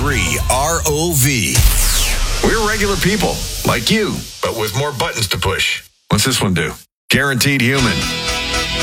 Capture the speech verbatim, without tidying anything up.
three R O V. We're regular people, like you, but with more buttons to push. What's this one do? Guaranteed Human.